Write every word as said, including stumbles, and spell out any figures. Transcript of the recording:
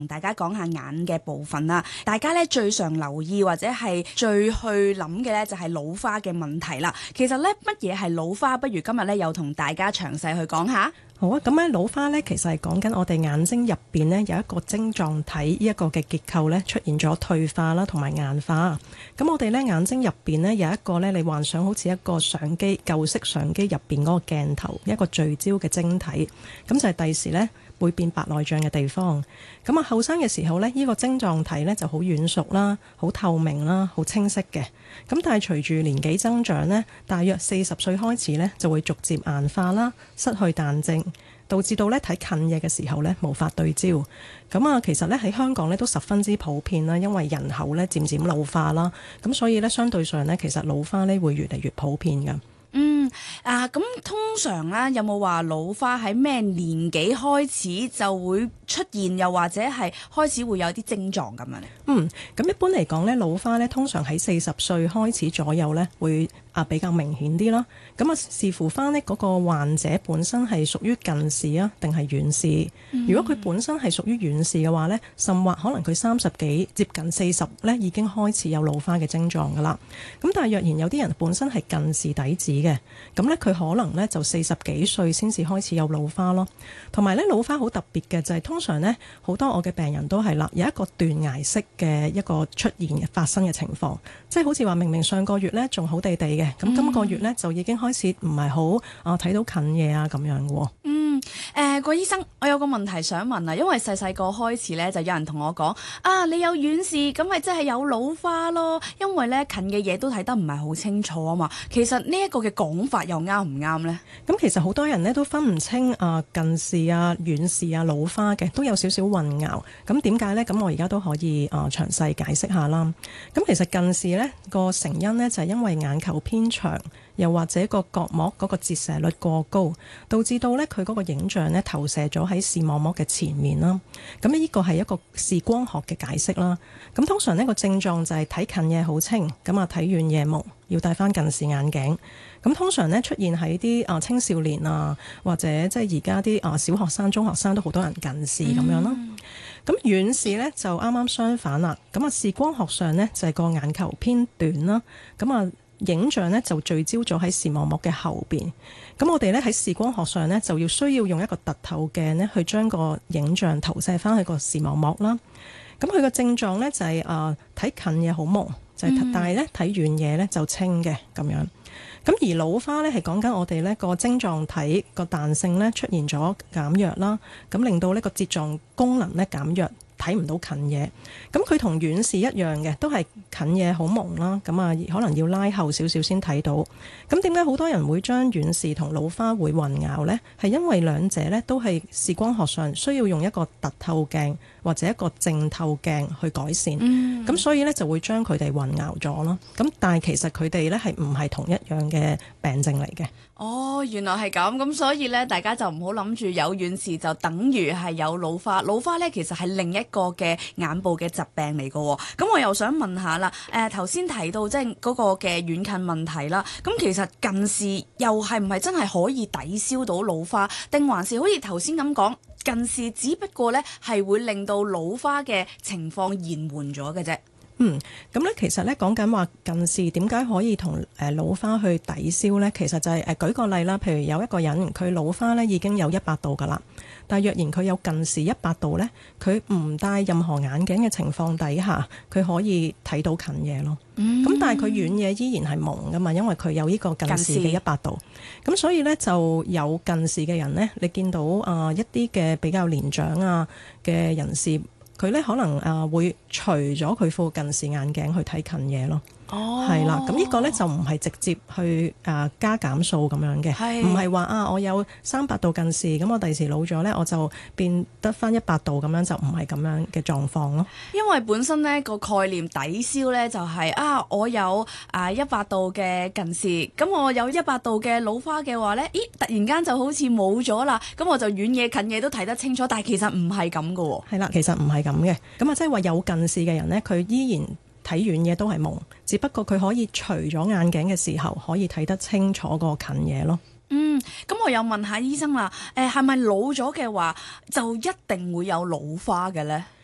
同大家講下眼嘅部分啦。大家咧最常留意或者係最去諗嘅咧就係老花嘅問題啦。其實咧乜嘢係老花？不如今日咧又同大家詳細去講下。 好啊，咁咧老花咧其實係講緊我哋眼睛入邊咧有一個晶狀體呢一個嘅結構咧出現咗退化啦同埋硬化。咁我哋咧眼睛入邊咧有一個咧，你幻想好似一個相機舊式相機入邊嗰個鏡頭，一個聚焦嘅晶體，咁就係第時咧會變白內障嘅地方。咁啊後生嘅時候咧，呢個晶狀體咧就好軟熟啦，好透明啦，好清晰嘅。咁但係隨住年紀增長咧，大約四十歲開始咧就會逐漸硬化啦，失去彈性，導致到咧睇近嘢嘅時候咧無法對焦。咁啊其實咧喺香港咧都十分之普遍啦，因為人口咧漸漸老化啦，咁所以咧相對上咧其實老花咧會越嚟越普遍㗎。 嗯啊，咁通常咧有冇話老花喺咩年紀開始就會出現，又或者係開始會有啲症狀咁樣咧？ 嗯，咁一般嚟講咧，老花咧通常喺四十歲開始左右咧會啊比較明顯啲啦。咁啊視乎翻呢嗰個患者本身係屬於近視啊定係遠視。嗯、如果佢本身係屬於遠視嘅話咧，甚或可能佢三十幾接近四十咧已經開始有老花嘅症狀噶啦。咁但係若然有啲人本身係近視底子嘅，咁咧佢可能咧就四十幾歲先至開始有老花咯。同埋咧老花好特別嘅就係、是、通常咧好多我嘅病人都係啦，有一個斷崖式嘅一個出現嘅發生嘅情況，即係好似話明明上個月咧仲好地地嘅，咁今個月咧就已經開始唔係好啊睇到近嘢啊咁樣嘅。 嗯，誒、呃，郭醫生，我有個問題想問啊，因為細細個開始咧就有人同我講啊，你有遠視咁咪即係有老花咯，因為咧近嘅嘢都睇得唔係好清楚啊嘛。其實呢一個嘅講法又啱唔啱呢？ 咁其實好多人咧都分唔清啊近視啊、遠視啊、老花嘅，都有少少混淆。咁點解呢？咁我而家都可以啊詳細解釋下啦。咁其實近視呢個成因呢，就係因為眼球偏長，又或者個角膜嗰個折射率過高，導致到呢佢嗰個影像呢投射咗喺視網膜嘅前面啦。咁呢個係一個視光學嘅解釋啦。咁通常呢個症狀就係睇近嘢好清，咁啊睇遠嘢朦，要戴翻近視眼鏡。咁通常呢出現喺啲啊青少年啊，或者即係而家啲啊小學生、中學生都好多人近視咁樣啦。咁遠視呢就啱啱相反啦。咁啊視光學上呢就係個眼球偏短啦。咁啊影像呢就聚焦咗喺視網膜嘅後邊。咁我哋呢喺視光學上呢就要需要用一個凸透鏡呢去將個影像投射翻去個視網膜啦。咁佢個症狀呢就係啊睇近嘢好朦，就係、是、但係呢睇遠嘢呢就清嘅咁樣。咁而老花咧係講緊我哋呢個晶狀體個彈性咧出現咗減弱啦，咁令到呢個睫狀功能咧減弱，睇唔到近嘢。咁佢同遠視一樣嘅，都係近嘢好朦啦，咁啊可能要拉後少少先睇到。咁點解好多人會將遠視同老花會混淆呢？係因為兩者咧都係視光學上需要用一個凸透鏡或者一個淨透鏡去改善。咁、嗯、所以咧就會將佢哋混淆咗咯。咁但係其實佢哋咧係唔係同一樣嘅病症嚟嘅。 哦，原來係咁，咁所以咧大家就唔好諗住有遠視就等於係有老花。老花咧其實係另一個嘅眼部嘅疾病嚟嘅。咁我又想問下啦，誒頭先提到即係嗰個嘅遠近問題啦，咁其實近視又係唔係真係可以抵消到老花，定還是好似頭先咁講，近視只不過咧係會令到老花嘅情況延緩咗嘅啫？ 嗯，咁咧其實咧講緊話近視點解可以同誒老花去抵消咧？其實就係誒舉個例啦，譬如有一個人佢老花咧已經有一百度噶啦，但係若然佢有近視一百度咧，佢唔戴任何眼鏡嘅情況底下，佢可以睇到近嘢咯。咁、嗯、但係佢遠嘢依然係朦噶嘛，因為佢有呢個近視嘅一百度。咁所以咧就有近視嘅人咧，你見到啊、呃、一啲嘅比較年長啊嘅人士。佢咧可能啊會除咗佢副近視眼鏡去睇近嘢咯。哦，係啦，咁呢個咧就唔係直接去啊加減數咁樣嘅，唔係話啊我有三百度近視，咁我第時老咗咧我就變得翻一百度咁樣，就唔係咁樣嘅狀況咯。 因為本身咧個概念抵消咧就係、是、啊我有啊一百度嘅近視，咁我有一百度嘅老花嘅話咧，咦突然間就好似冇咗啦，咁我就遠嘢近嘢都睇得清楚，但係其實唔係咁噶喎。 係啦，其實唔係咁嘅，咁啊即係話有近視嘅人咧，佢依然睇遠嘢都係朦，只不過佢可以除咗眼鏡嘅時候，可以睇得清楚個近嘢咯。 嗯，咁我又問下醫生啦，誒係咪老咗嘅話就一定會有老花嘅呢？